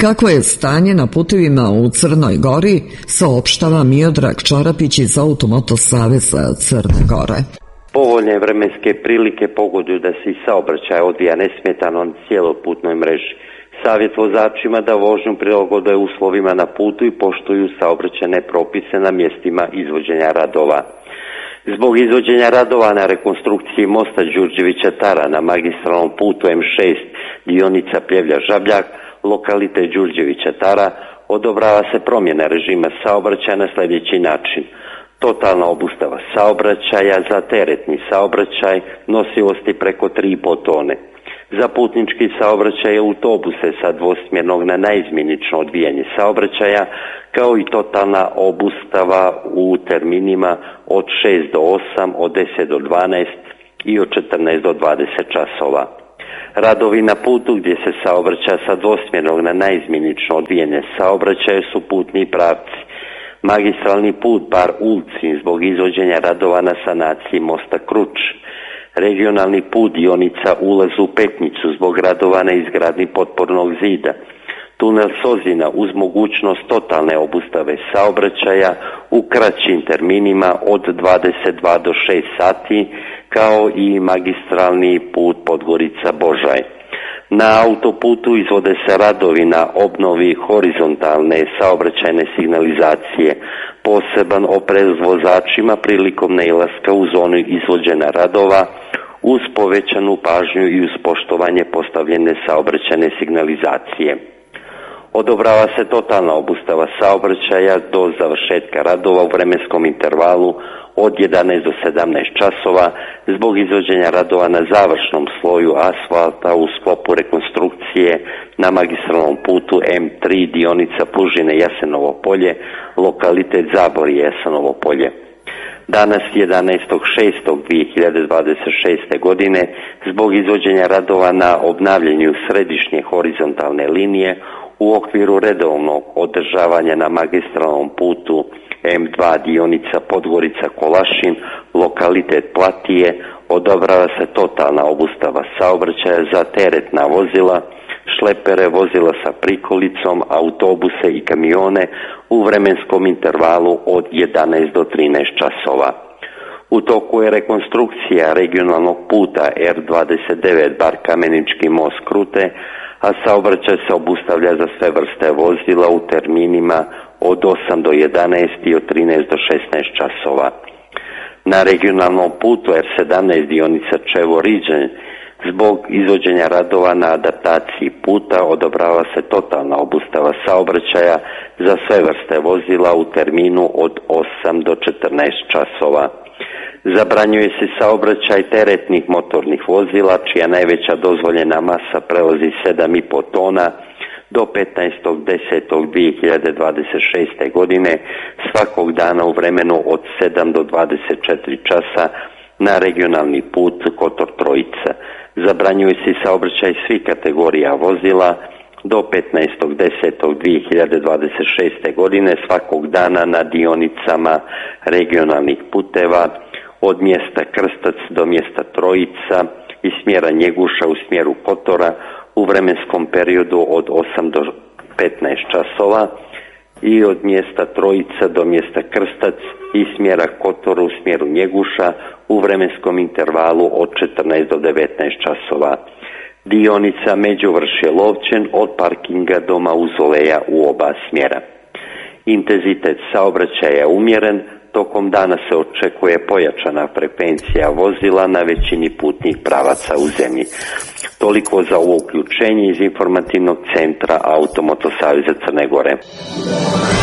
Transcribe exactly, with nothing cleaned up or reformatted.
Kako je stanje na putevima u Crnoj Gori, saopštava Miodrag Čarapić iz Automoto saveza Crne Gore. Povoljne vremenske prilike pogoduju da se i saobraćaj odvija nesmetano na cijeloputnoj mreži. Savjet vozačima da vožnju prilagode uslovima na putu i poštuju saobraćajne propise na mjestima izvođenja radova. Zbog izvođenja radova na rekonstrukciji mosta Đurđevića Tara na magistralnom putu M šest dionica Pljevlja-Žabljak, lokalitet Đurđevića Tara, odobrava se promjena režima saobraćaja na sljedeći način. Totalna obustava saobraćaja za teretni saobraćaj nosivosti preko tri i pol tone. Za putnički saobraćaj autobuse sa dvosmjernog na naizmjenično odvijanje saobraćaja, kao i totalna obustava u terminima od šest do osam, od deset do dvanaest i od četrnaest do dvadeset časova. Radovi na putu gdje se saobraća sa dvosmjernog na naizmjenično odvijanje saobraćaja su putni pravci. Magistralni put Bar Ulcin zbog izvođenja radova na sanaciji mosta Kruč. Regionalni put dionica Ulaz u Petnicu zbog radova na izgradnji potpornog zida. Tunel Sozina uz mogućnost totalne obustave saobraćaja u kraćim terminima od dvadeset dva do šest sati, kao i magistralni put Podgorica Božaj. Na autoputu izvode se radovi na obnovi horizontalne saobraćajne signalizacije, poseban oprez vozačima prilikom nailaska u zonu izvođenja radova uz povećanu pažnju i uz poštovanje postavljene saobraćajne signalizacije. Odobrava se totalna obustava saobraćaja do završetka radova u vremenskom intervalu od jedanaest do sedamnaest časova zbog izvođenja radova na završnom sloju asfalta u sklopu rekonstrukcije na magistralnom putu M tri dionica Plužine Jasenovo polje, lokalitet Zaborje Jasenovo polje. Danas jedanaestog šestog dvije hiljade dvadeset šeste. godine zbog izvođenja radova na obnavljanju središnje horizontalne linije u okviru redovnog održavanja na magistralnom putu M dva dionica Podgorica Kolašin, lokalitet Platije, odobrava se totalna obustava saobraćaja za teretna vozila, šlepere, vozila sa prikolicom, autobuse i kamione u vremenskom intervalu od jedanaest do trinaest časova. U toku je rekonstrukcija regionalnog puta R dvadeset devet Bar Kamenički most Krute, a saobraćaj se obustavlja za sve vrste vozila u terminima od osam do jedanaest i od trinaest do šesnaest časova. Na regionalnom putu R sedamnaest dionica Čevo-Riđen zbog izvođenja radova na adaptaciji puta odobrava se totalna obustava saobraćaja za sve vrste vozila u terminu od osam do četrnaest časova. Zabranjuje se saobraćaj teretnih motornih vozila čija najveća dozvoljena masa prelazi sedam i pol tona do petnaestog desetog dvije hiljade dvadeset šeste. godine svakog dana u vremenu od sedam do dvadeset četiri časa na regionalni put Kotor Trojica. Zabranjuje se saobraćaj svih kategorija vozila do petnaestog desetog dvije hiljade dvadeset šeste. godine svakog dana na dionicama regionalnih puteva od mjesta Krstac do mjesta Trojica i smjera Njeguša u smjeru Kotora u vremenskom periodu od osam do petnaest časova i od mjesta Trojica do mjesta Krstac i smjera Kotor u smjeru Njeguša u vremenskom intervalu od četrnaest do devetnaest časova. Dionica Međuvršje Lovćen od parkinga do Mauzoleja u oba smjera. Intenzitet saobraćaja je umjeren, tokom dana se očekuje pojačana frekvencija vozila na većini putnih pravaca u zemlji. Toliko za ovo uključenje iz informativnog centra Automoto saveza Crne Gore.